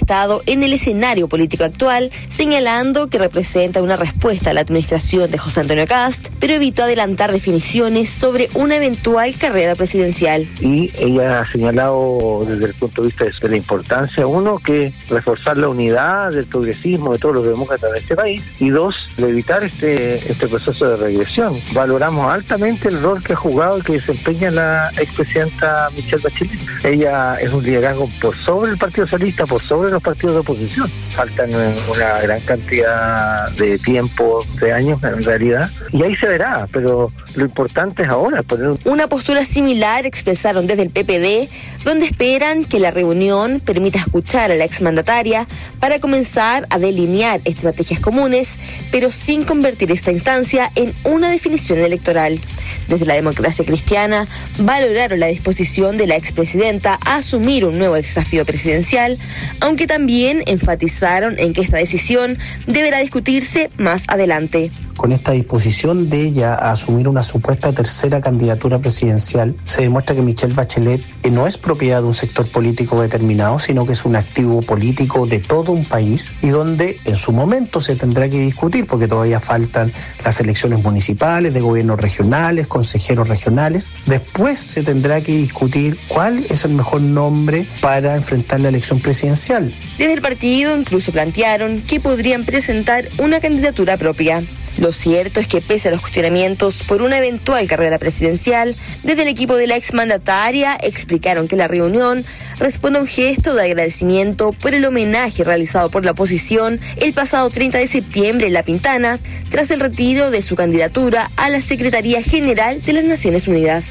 estado en el escenario político actual, señalando que representa una respuesta a la administración de José Antonio Kast, pero evitó adelantar definiciones sobre una eventual carrera presidencial. Y ella ha señalado desde el punto de vista de la importancia, uno, que reforzar la unidad del progresismo de todos los demócratas de este país, y dos, evitar este proceso de regresión. Valoramos altamente el rol que ha jugado y que desempeña la expresidenta Michelle Bachelet. Ella es un liderazgo por sobre el Partido Socialista, por sobre los partidos de oposición. Faltan una gran cantidad de tiempo, de años en realidad, y ahí se verá, pero lo importante es ahora poner una postura similar expresaron desde el PPD, donde esperan que la reunión permita escuchar a la exmandataria para comenzar a delinear estrategias comunes, pero sin convertir esta instancia en una definición electoral. Desde la Democracia Cristiana valoraron la disposición de la expresidenta a asumir un nuevo desafío presidencial, aunque también enfatizaron en que esta decisión deberá discutirse más adelante. Con esta disposición de ella a asumir una supuesta tercera candidatura presidencial, se demuestra que Michelle Bachelet no es propiedad de un sector político determinado, sino que es un activo político de todo un país, y donde en su momento se tendrá que discutir, porque todavía faltan las elecciones municipales, de gobiernos regionales, consejeros regionales. Después se tendrá que discutir cuál es el mejor nombre para enfrentar la elección presidencial. Desde el partido incluso plantearon que podrían presentar una candidatura propia. Lo cierto es que pese a los cuestionamientos por una eventual carrera presidencial, desde el equipo de la exmandataria explicaron que la reunión responde a un gesto de agradecimiento por el homenaje realizado por la oposición el pasado 30 de septiembre en La Pintana, tras el retiro de su candidatura a la Secretaría General de las Naciones Unidas.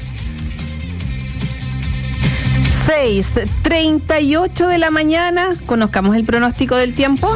6:38 de la mañana, conozcamos el pronóstico del tiempo.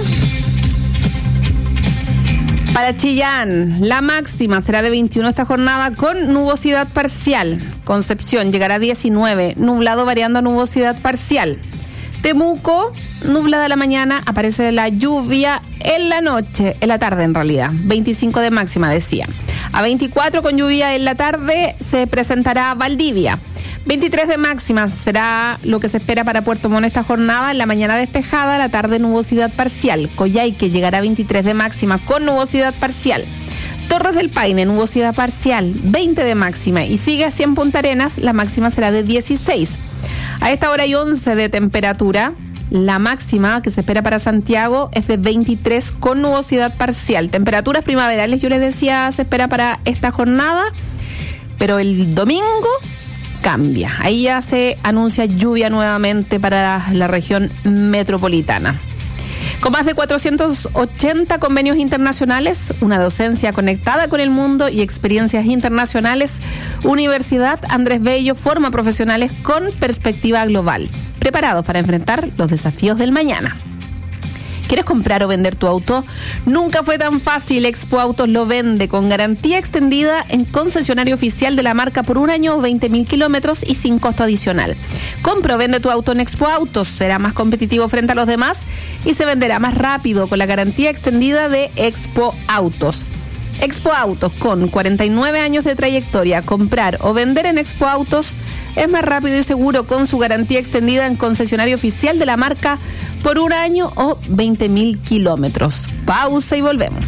Para Chillán, la máxima será de 21 esta jornada con nubosidad parcial. Concepción llegará a 19, nublado variando a nubosidad parcial. Temuco, nublada la mañana, aparece la lluvia en la noche, en la tarde en realidad. 25 de máxima, decía. A 24 con lluvia en la tarde se presentará Valdivia. 23 de máxima será lo que se espera para Puerto Montt esta jornada. En la mañana despejada, la tarde nubosidad parcial. Coyhaique llegará a 23 de máxima con nubosidad parcial. Torres del Paine, nubosidad parcial, 20 de máxima. Y sigue así en Punta Arenas, la máxima será de 16. A esta hora hay 11 de temperatura. La máxima que se espera para Santiago es de 23 con nubosidad parcial. Temperaturas primaverales, yo les decía, se espera para esta jornada. Pero el domingo cambia. Ahí ya se anuncia lluvia nuevamente para la región metropolitana. Con más de 480 convenios internacionales, una docencia conectada con el mundo y experiencias internacionales, Universidad Andrés Bello forma profesionales con perspectiva global, preparados para enfrentar los desafíos del mañana. ¿Quieres comprar o vender tu auto? Nunca fue tan fácil. Expo Autos lo vende con garantía extendida en concesionario oficial de la marca por un año o 20.000 kilómetros y sin costo adicional. Compra o vende tu auto en Expo Autos. Será más competitivo frente a los demás y se venderá más rápido con la garantía extendida de Expo Autos. Expo Autos, con 49 años de trayectoria. Comprar o vender en Expo Autos es más rápido y seguro con su garantía extendida en concesionario oficial de la marca por un año o 20.000 kilómetros. Pausa y volvemos.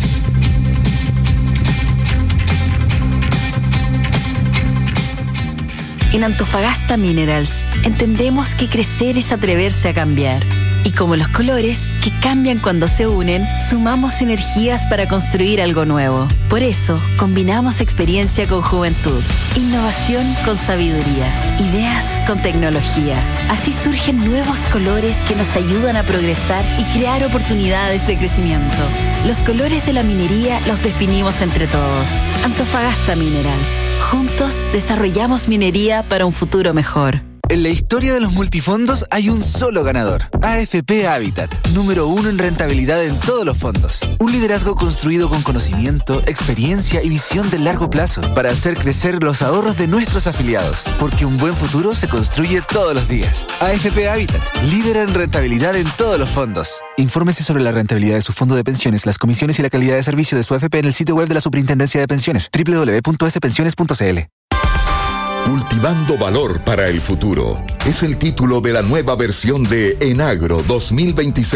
En Antofagasta Minerals entendemos que crecer es atreverse a cambiar. Y como los colores, que cambian cuando se unen, sumamos energías para construir algo nuevo. Por eso, combinamos experiencia con juventud, innovación con sabiduría, ideas con tecnología. Así surgen nuevos colores que nos ayudan a progresar y crear oportunidades de crecimiento. Los colores de la minería los definimos entre todos. Antofagasta Minerals. Juntos desarrollamos minería para un futuro mejor. En la historia de los multifondos hay un solo ganador, AFP Habitat, número 1 en rentabilidad en todos los fondos. Un liderazgo construido con conocimiento, experiencia y visión de largo plazo para hacer crecer los ahorros de nuestros afiliados, porque un buen futuro se construye todos los días. AFP Habitat, líder en rentabilidad en todos los fondos. Infórmese sobre la rentabilidad de su fondo de pensiones, las comisiones y la calidad de servicio de su AFP en el sitio web de la Superintendencia de Pensiones, www.spensiones.cl. Cultivando valor para el futuro es el título de la nueva versión de Enagro 2026.